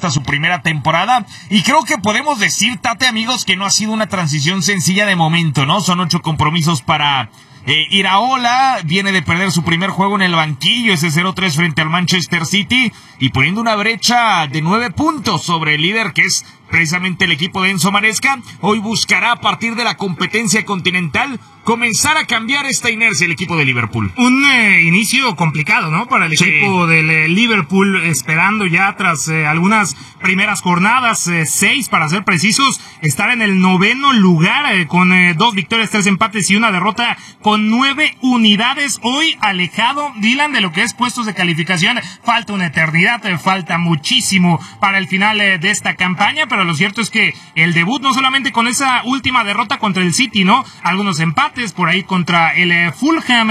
adapta a su primera temporada. Y creo que podemos decir, Tate, amigos, que no ha sido una transición sencilla de momento, ¿no? Son 8 compromisos para Iraola. Viene de perder su primer juego en el banquillo, ese 0-3 frente al Manchester City, y poniendo una brecha de 9 puntos sobre el líder, que es precisamente el equipo de Enzo Maresca. Hoy buscará, a partir de la competencia continental, comenzar a cambiar esta inercia el equipo de Liverpool. Un inicio complicado, ¿no? Para el equipo del Liverpool, esperando ya tras algunas primeras jornadas, 6 para ser precisos, estar en el 9º lugar, con 2 victorias, 3 empates y una derrota, con 9 unidades. Hoy alejado, Dylan, de lo que es puestos de calificación. Falta una eternidad, falta muchísimo para el final de esta campaña, pero lo cierto es que el debut, no solamente con esa última derrota contra el City, ¿no? Algunos empates por ahí contra el Fulham,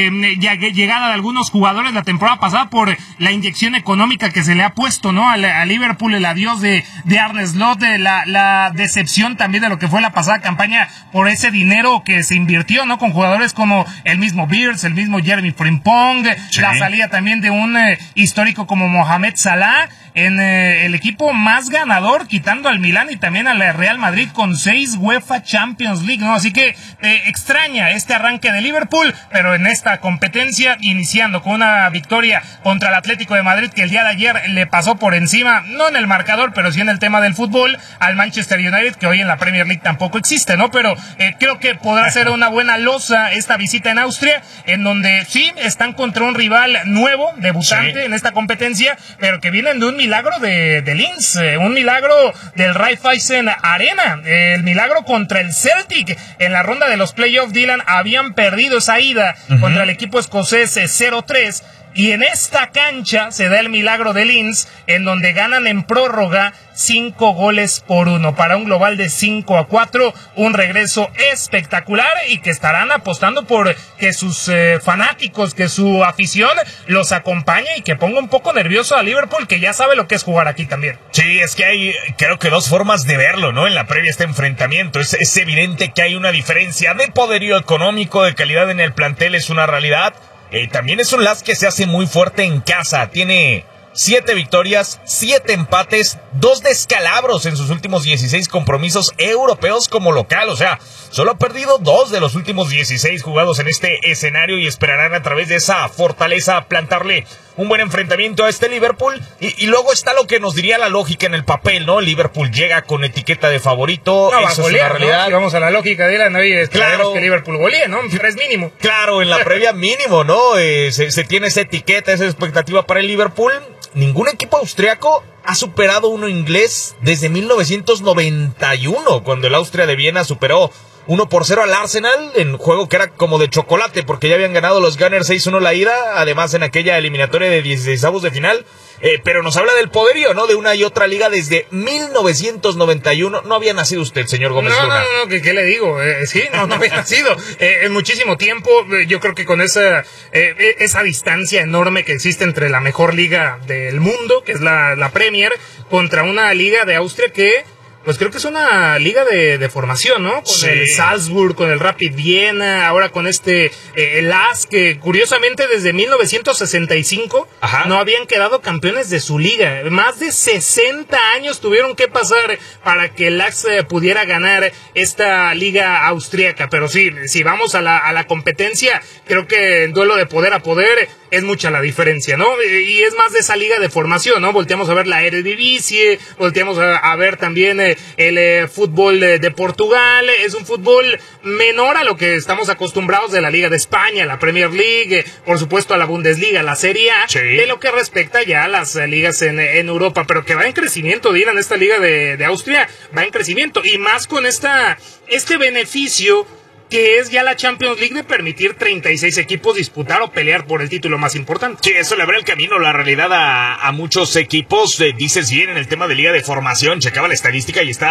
llegada de algunos jugadores la temporada pasada por la inyección económica que se le ha puesto, ¿no? A Liverpool, el adiós de Arne Slot, la decepción también de lo que fue la pasada campaña por ese dinero que se invirtió, ¿no? Con jugadores como el mismo Beers, el mismo Jeremy Frimpong, sí. La salida también de un histórico como Mohamed Salah en el equipo más ganador, quitando al Milán y también al Real Madrid con 6 UEFA Champions League, ¿no? Así que extraña este arranque de Liverpool, pero en esta competencia, iniciando con una victoria contra el Atlético de Madrid, que el día de ayer le pasó por encima, no en el marcador, pero sí en el tema del fútbol, al Manchester United, que hoy en la Premier League tampoco existe, ¿no? Pero creo que podrá ser una buena losa esta visita en Austria, en donde sí están contra un rival nuevo, debutante, sí, en esta competencia, pero que vienen de un milagro de Linz, un milagro del Raiffeisen Arena, el milagro contra el Celtic en la ronda de los playoffs. Dylan, habían perdido esa ida contra el equipo escocés 0-3, y en esta cancha se da el milagro de Linz, en donde ganan en prórroga 5-1 para un global de 5-4, un regreso espectacular, y que estarán apostando por que sus fanáticos, que su afición los acompañe y que ponga un poco nervioso a Liverpool, que ya sabe lo que es jugar aquí también. Sí, es que hay, creo que 2 formas de verlo, ¿no? En la previa este enfrentamiento, es evidente que hay una diferencia de poderío económico, de calidad en el plantel, es una realidad. También es un Lask que se hace muy fuerte en casa, tiene 7 victorias, 7 empates, 2 descalabros en sus últimos 16 compromisos europeos como local. O sea, solo ha perdido 2 de los últimos 16 jugados en este escenario, y esperarán a través de esa fortaleza plantarle un buen enfrentamiento a este Liverpool. Y luego está lo que nos diría la lógica en el papel, ¿no? Liverpool llega con etiqueta de favorito, no, eso es una realidad. ¿No? Si vamos a la lógica de la, no, claro, que Liverpool golee, ¿no? 3 mínimo. Claro, en la previa mínimo, ¿no? Se tiene esa etiqueta, esa expectativa para el Liverpool. Ningún equipo austriaco ha superado uno inglés desde 1991, cuando el Austria de Viena superó 1-0 al Arsenal, en juego que era como de chocolate, porque ya habían ganado los Gunners 6-1 la ida, además en aquella eliminatoria de 16avos de final. Pero nos habla del poderío, ¿no? De una y otra liga desde 1991. No había nacido usted, señor Gómez Luna. No, ¿qué le digo? Sí, no había nacido. En muchísimo tiempo, yo creo que con esa distancia enorme que existe entre la mejor liga del mundo, que es la Premier, contra una liga de Austria que, pues creo que es una liga de formación, ¿no? Con sí, el Salzburg, con el Rapid Viena, ahora con el Lask, que curiosamente desde 1965 no habían quedado campeones de su liga. Más de 60 años tuvieron que pasar para que el Lask pudiera ganar esta liga austríaca. Pero sí, si vamos a la competencia, creo que en duelo de poder a poder es mucha la diferencia, ¿no? Y es más de esa liga de formación, ¿no? Volteamos a ver la Eredivisie, volteamos a ver también el fútbol de Portugal. Es un fútbol menor a lo que estamos acostumbrados de la Liga de España, la Premier League, por supuesto a la Bundesliga, la Serie A, sí, de lo que respecta ya a las ligas en Europa, pero que va en crecimiento, Dylan, esta liga de Austria va en crecimiento, y más con este beneficio que es ya la Champions League, de permitir 36 equipos disputar o pelear por el título más importante. Sí, eso le abre el camino, la realidad, a muchos equipos. Dices bien, en el tema de liga de formación, checaba la estadística y está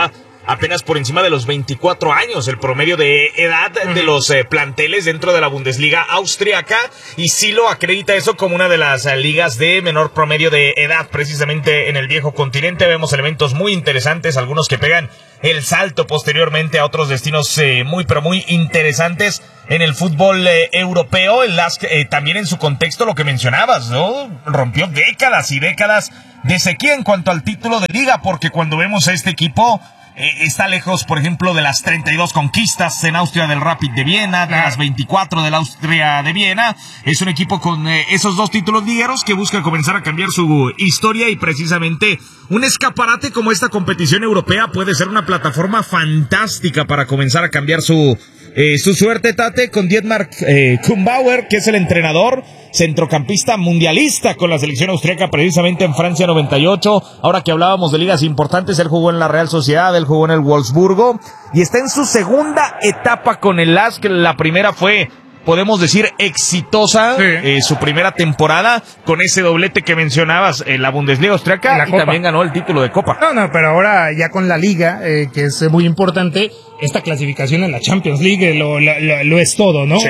apenas por encima de los 24 años, el promedio de edad de los planteles dentro de la Bundesliga austriaca, y sí lo acredita eso como una de las ligas de menor promedio de edad, precisamente en el viejo continente. Vemos elementos muy interesantes, algunos que pegan el salto posteriormente a otros destinos muy pero muy interesantes en el fútbol europeo. El LASK también en su contexto, lo que mencionabas, ¿no? Rompió décadas y décadas de sequía en cuanto al título de liga, porque cuando vemos a este equipo, está lejos, por ejemplo, de las 32 conquistas en Austria del Rapid de Viena, de las 24 del Austria de Viena. Es un equipo con esos 2 títulos ligueros que busca comenzar a cambiar su historia, y precisamente un escaparate como esta competición europea puede ser una plataforma fantástica para comenzar a cambiar su suerte, Tate, con Dietmar Kumbauer, que es el entrenador, centrocampista mundialista con la selección austríaca precisamente en Francia 98. Ahora que hablábamos de ligas importantes, él jugó en la Real Sociedad, él jugó en el Wolfsburgo y está en su segunda etapa con el LASK. La primera fue, podemos decir, exitosa, sí. Su primera temporada con ese doblete que mencionabas, la Bundesliga austriaca, y también ganó el título de Copa. No, pero ahora ya con la Liga, que es muy importante, esta clasificación en la Champions League lo es todo, ¿no? Sí.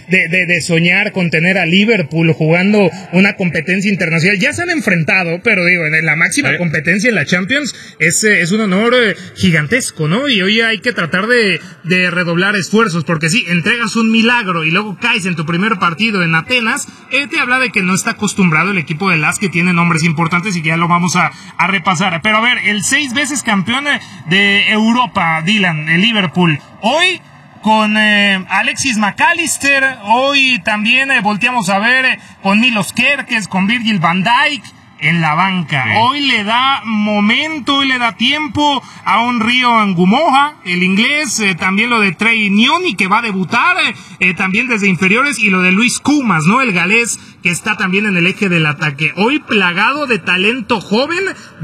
De soñar con tener a Liverpool jugando una competencia internacional. Ya se han enfrentado, pero digo, en la máxima competencia en la Champions es un honor gigantesco, ¿no? Y hoy hay que tratar de redoblar esfuerzos, porque sí, entregas un milagro y luego caes en tu primer partido en Atenas, te habla de que no está acostumbrado el equipo de LASK, que tiene nombres importantes y que ya lo vamos a repasar. Pero a ver, el 6 veces campeón de Europa, Dylan, el Liverpool, hoy con Alexis McAllister, hoy también volteamos a ver con Milos Kerkez, con Virgil van Dijk en la banca. Sí. Hoy le da momento, hoy le da tiempo a un Río Angumoha, el inglés, también lo de Trey Nioni, que va a debutar también desde inferiores, y lo de Luis Kumas, ¿no? El galés, que está también en el eje del ataque. Hoy plagado de talento joven,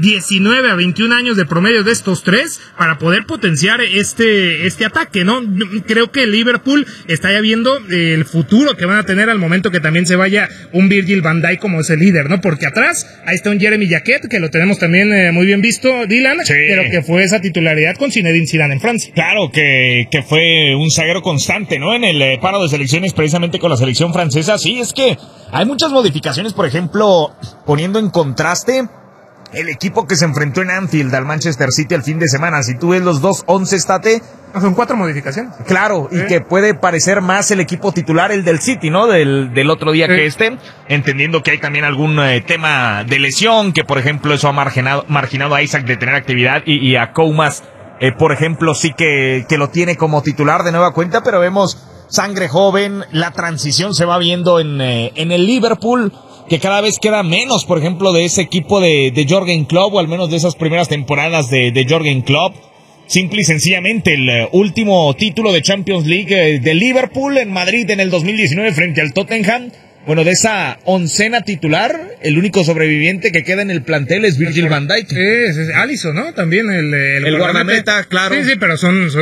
19 a 21 años de promedio de estos 3, para poder potenciar este ataque, ¿no? Creo que el Liverpool está ya viendo el futuro que van a tener al momento que también se vaya un Virgil van Dijk como ese líder, ¿no? Porque atrás ahí está un Jeremy Jacquet, que lo tenemos también muy bien visto, Dylan, sí. Pero que fue esa titularidad con Zinedine Zidane en Francia. Claro, que fue un zaguero constante, ¿no? En el paro de selecciones, precisamente con la selección francesa. Sí, es que hay muchas modificaciones, por ejemplo, poniendo en contraste el equipo que se enfrentó en Anfield al Manchester City el fin de semana. Si tú ves los 2 11, Tate, son 4 modificaciones. Claro, y que puede parecer más el equipo titular, el del City, ¿no? Del otro día que entendiendo que hay también algún tema de lesión, que por ejemplo eso ha marginado a Isaac de tener actividad, y a Koumas, por ejemplo, sí que lo tiene como titular de nueva cuenta, pero vemos sangre joven, la transición se va viendo en el Liverpool, que cada vez queda menos, por ejemplo, de ese equipo de Jürgen Klopp, o al menos de esas primeras temporadas de Jürgen Klopp. Simple y sencillamente el último título de Champions League de Liverpool en Madrid en el 2019 frente al Tottenham. Bueno, de esa oncena titular, el único sobreviviente que queda en el plantel es Virgil van Dijk. Es Alisson, ¿no? También el guardameta, claro. Sí, pero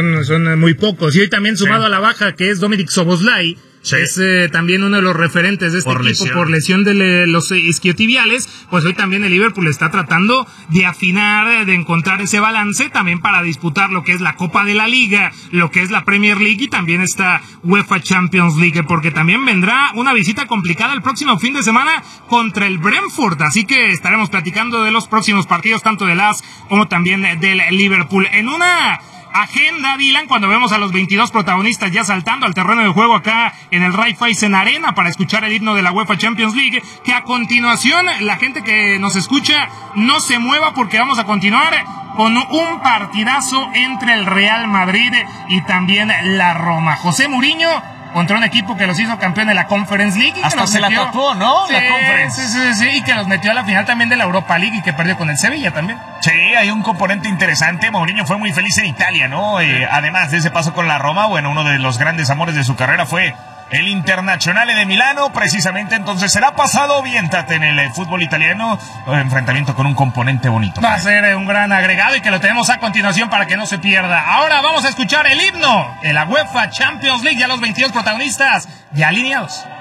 son muy pocos. Y hoy también sumado a la baja, que es Dominik Szoboszlai. Sí. Es también uno de los referentes de este equipo por lesión de los isquiotibiales. Pues hoy también el Liverpool está tratando de afinar, de encontrar ese balance también para disputar lo que es la Copa de la Liga, lo que es la Premier League y también esta UEFA Champions League, porque también vendrá una visita complicada el próximo fin de semana contra el Brentford. Así que estaremos platicando de los próximos partidos, tanto del LASK como también del Liverpool. En una agenda, Dylan, cuando vemos a los 22 protagonistas ya saltando al terreno de juego acá en el Raiffeisen Arena para escuchar el himno de la UEFA Champions League, que a continuación la gente que nos escucha no se mueva, porque vamos a continuar con un partidazo entre el Real Madrid y también la Roma. José Mourinho contra un equipo que los hizo campeón de la Conference League. Hasta se la tatuó, ¿no? Sí, la Conference. Sí, y que los metió a la final también de la Europa League y que perdió con el Sevilla también. Sí, hay un componente interesante. Mourinho fue muy feliz en Italia, ¿no? Además de ese paso con la Roma, bueno, uno de los grandes amores de su carrera fue el Internazionale de Milano, precisamente. Entonces será pasado bien, Tate, en el fútbol italiano, enfrentamiento con un componente bonito. Va a ser un gran agregado y que lo tenemos a continuación para que no se pierda. Ahora vamos a escuchar el himno de la UEFA Champions League, ya los 22 protagonistas ya alineados.